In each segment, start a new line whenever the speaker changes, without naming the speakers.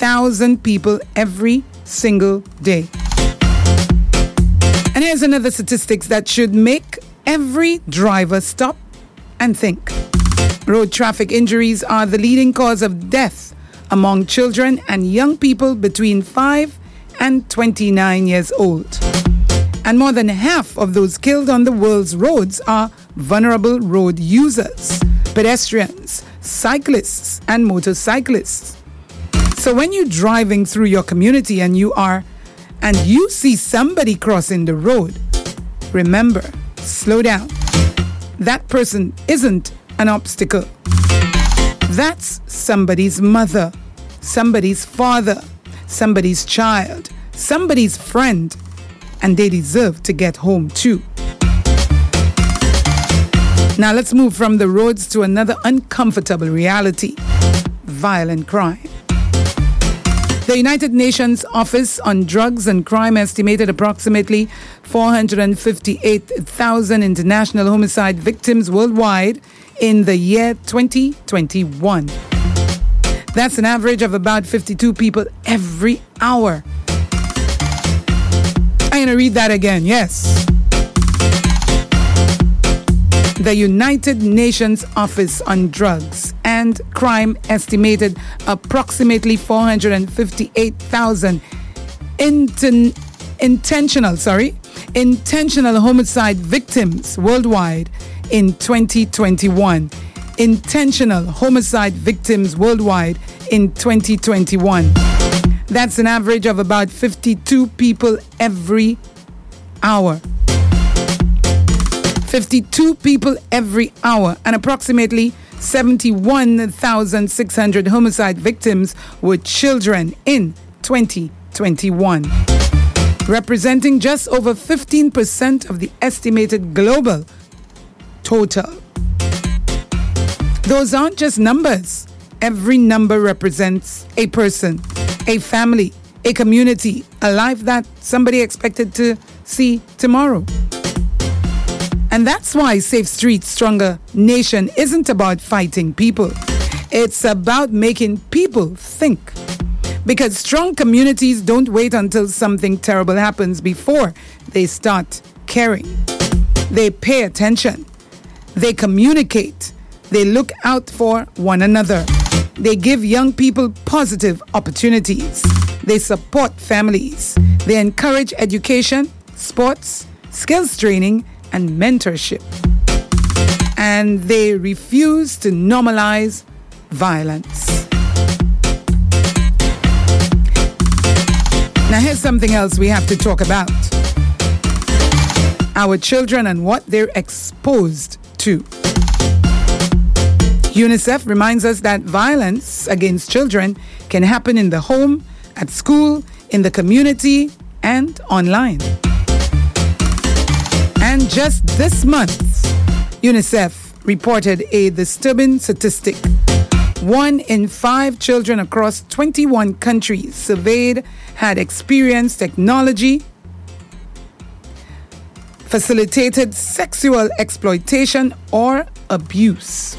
1,000 people every single day. And here's another statistics that should make every driver stop and think. Road traffic injuries are the leading cause of death among children and young people between 5 and 29 years old. And more than half of those killed on the world's roads are vulnerable road users, pedestrians, cyclists, and motorcyclists. So when you're driving through your community and you see somebody crossing the road, remember, slow down. That person isn't an obstacle. That's somebody's mother, somebody's father, somebody's child, somebody's friend, and they deserve to get home too. Now let's move from the roads to another uncomfortable reality: violent crime. The United Nations Office on Drugs and Crime estimated approximately 458,000 international homicide victims worldwide in the year 2021. That's an average of about 52 people every hour. I'm going to read that again, yes. The United Nations Office on Drugs and Crime estimated approximately 458,000 intentional homicide victims worldwide in 2021. Intentional homicide victims worldwide in 2021. That's an average of about 52 people every hour. 52 people every hour, and approximately 71,600 homicide victims were children in 2021, representing just over 15% of the estimated global total. Those aren't just numbers. Every number represents a person, a family, a community, a life that somebody expected to see tomorrow. And that's why Safe Streets, Stronger Nation isn't about fighting people. It's about making people think. Because strong communities don't wait until something terrible happens before they start caring. They pay attention. They communicate. They look out for one another. They give young people positive opportunities. They support families. They encourage education, sports, skills training, and mentorship. And they refuse to normalize violence. Now here's something else we have to talk about. Our children and what they're exposed to. UNICEF reminds us that violence against children can happen in the home, at school, in the community, and online. And just this month, UNICEF reported a disturbing statistic. 1 in 5 children across 21 countries surveyed had experienced technology facilitated sexual exploitation or abuse.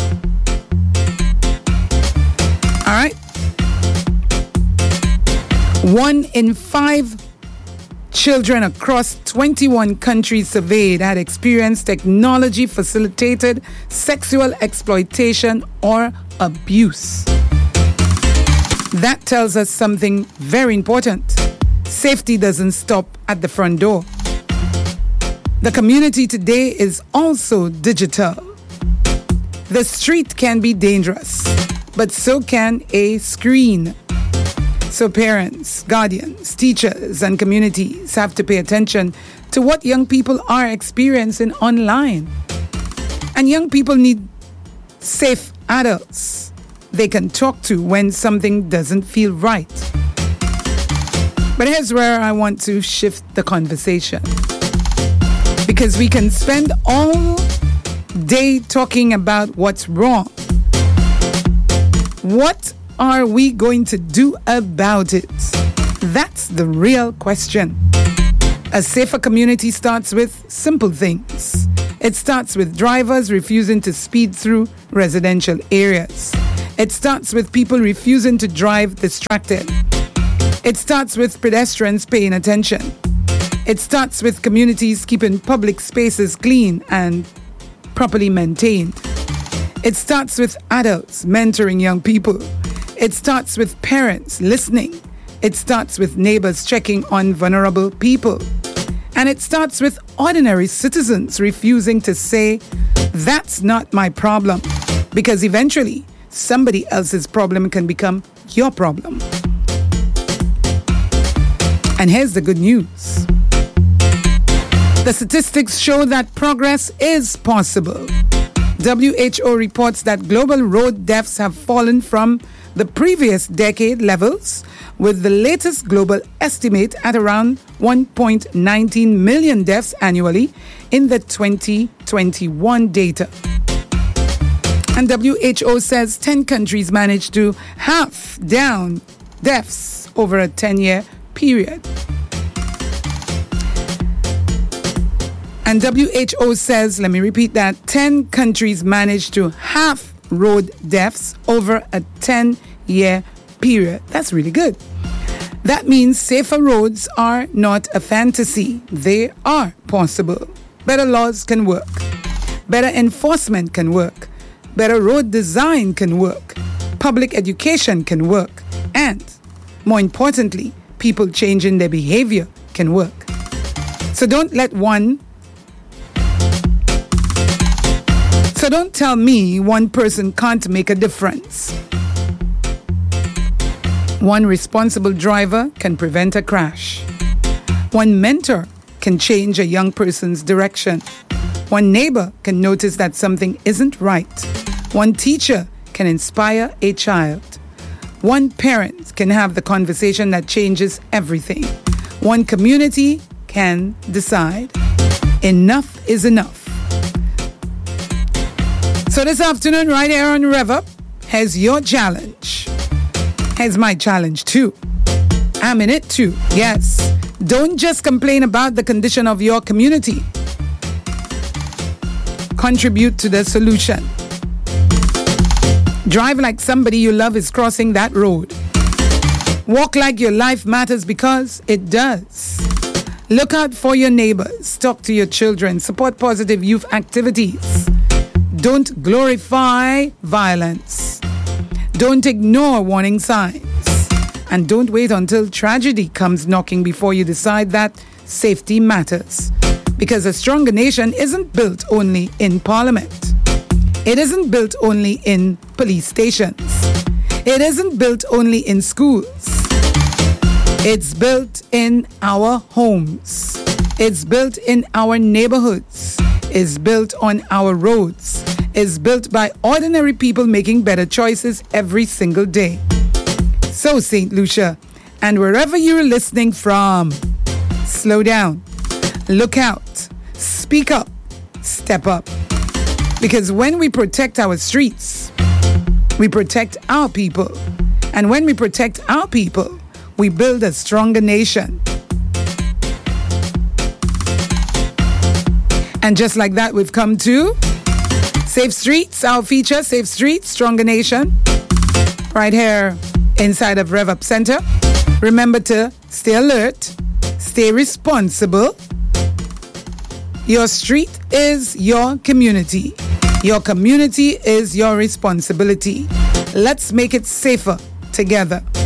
All right? 1 in 5 children across 21 countries surveyed had experienced technology facilitated sexual exploitation or abuse. That tells us something very important. Safety doesn't stop at the front door. The community today is also digital. The street can be dangerous, but so can a screen. So parents, guardians, teachers, and communities have to pay attention to what young people are experiencing online. And young people need safe adults they can talk to when something doesn't feel right. But here's where I want to shift the conversation. Because we can spend all day talking about what's wrong. What are we going to do about it? That's the real question. A safer community starts with simple things. It starts with drivers refusing to speed through residential areas. It starts with people refusing to drive distracted. It starts with pedestrians paying attention. It starts with communities keeping public spaces clean and properly maintained. It starts with adults mentoring young people. It starts with parents listening. It starts with neighbors checking on vulnerable people. And it starts with ordinary citizens refusing to say, "That's not my problem," because eventually somebody else's problem can become your problem. And here's the good news. The statistics show that progress is possible. WHO reports that global road deaths have fallen from the previous decade levels, with the latest global estimate at around 1.19 million deaths annually in the 2021 data. And WHO says 10 countries managed to halve down deaths over a 10-year period. And WHO says, let me repeat that, 10 countries managed to halve road deaths over a 10-year period. That's really good. That means safer roads are not a fantasy. They are possible. Better laws can work. Better enforcement can work. Better road design can work. Public education can work. And, more importantly, people changing their behavior can work. So don't tell me one person can't make a difference. One responsible driver can prevent a crash. One mentor can change a young person's direction. One neighbor can notice that something isn't right. One teacher can inspire a child. One parent can have the conversation that changes everything. One community can decide. Enough is enough. So this afternoon, right here on Rev Up, here's your challenge. Here's my challenge too. I'm in it too, yes. Don't just complain about the condition of your community. Contribute to the solution. Drive like somebody you love is crossing that road. Walk like your life matters, because it does. Look out for your neighbors. Talk to your children. Support positive youth activities. Don't glorify violence. Don't ignore warning signs. And don't wait until tragedy comes knocking before you decide that safety matters. Because a stronger nation isn't built only in Parliament. It isn't built only in police stations. It isn't built only in schools. It's built in our homes. It's built in our neighborhoods. It's built on our roads. It's built by ordinary people making better choices every single day. So, St. Lucia, and wherever you're listening from, slow down, look out, speak up, step up. Because when we protect our streets, we protect our people. And when we protect our people, we build a stronger nation. And just like that, we've come to Safe Streets, our feature, Safe Streets, Stronger Nation, right here inside of Rev Up Center. Remember to stay alert, stay responsible. Your street is your community. Your community is your responsibility. Let's make it safer together.